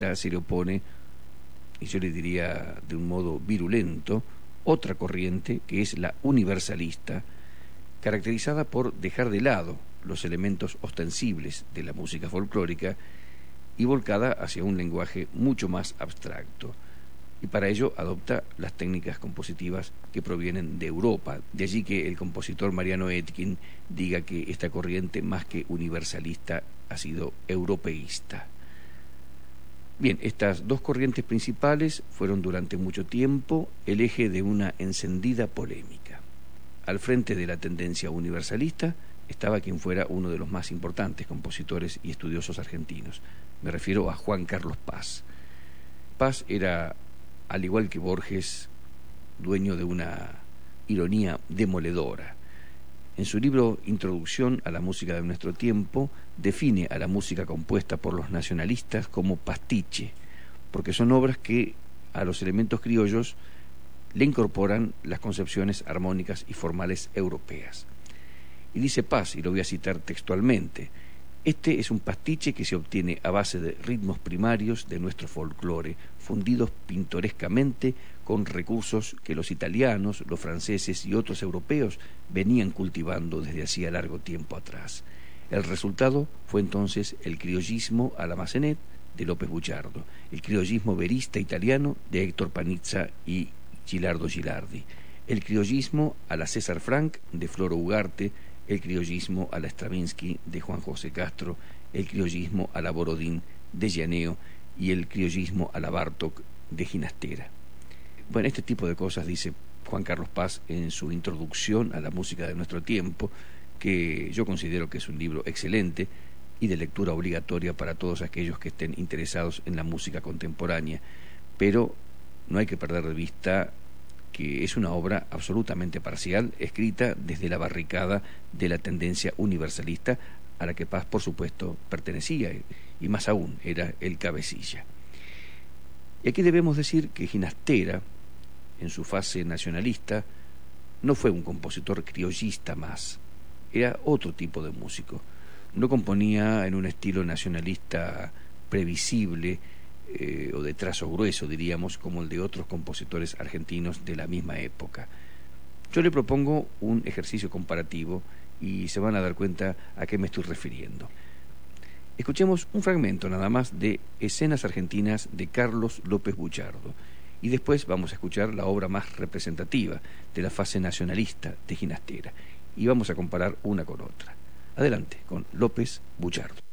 se le opone, y yo le diría de un modo virulento, otra corriente que es la universalista, caracterizada por dejar de lado los elementos ostensibles de la música folclórica y volcada hacia un lenguaje mucho más abstracto. Y para ello adopta las técnicas compositivas que provienen de Europa. De allí que el compositor Mariano Etkin diga que esta corriente, más que universalista, ha sido europeísta. Bien, estas dos corrientes principales fueron durante mucho tiempo el eje de una encendida polémica. Al frente de la tendencia universalista estaba quien fuera uno de los más importantes compositores y estudiosos argentinos. Me refiero a Juan Carlos Paz. Paz era, al igual que Borges, dueño de una ironía demoledora. En su libro Introducción a la música de nuestro tiempo, define a la música compuesta por los nacionalistas como pastiche, porque son obras que a los elementos criollos le incorporan las concepciones armónicas y formales europeas. Y dice Paz, y lo voy a citar textualmente: este es un pastiche que se obtiene a base de ritmos primarios de nuestro folclore, fundidos pintorescamente con recursos que los italianos, los franceses y otros europeos venían cultivando desde hacía largo tiempo atrás. El resultado fue entonces el criollismo a la Massenet de López Buchardo, el criollismo verista italiano de Héctor Panizza y Gilardo Gilardi, el criollismo a la César Franck de Floro Ugarte, el criollismo a la Stravinsky de Juan José Castro, el criollismo a la Borodín de Llaneo y el criollismo a la Bartók de Ginastera. Bueno, este tipo de cosas dice Juan Carlos Paz en su Introducción a la música de nuestro tiempo, que yo considero que es un libro excelente y de lectura obligatoria para todos aquellos que estén interesados en la música contemporánea, pero no hay que perder de vista que es una obra absolutamente parcial, escrita desde la barricada de la tendencia universalista a la que Paz, por supuesto, pertenecía, y más aún era el cabecilla. Y aquí debemos decir que Ginastera, en su fase nacionalista, no fue un compositor criollista más, era otro tipo de músico. No componía en un estilo nacionalista previsible, o de trazo grueso, diríamos, como el de otros compositores argentinos de la misma época. Yo le propongo un ejercicio comparativo y se van a dar cuenta a qué me estoy refiriendo. Escuchemos un fragmento nada más de Escenas Argentinas de Carlos López Buchardo y después vamos a escuchar la obra más representativa de la fase nacionalista de Ginastera y vamos a comparar una con otra. Adelante con López Buchardo.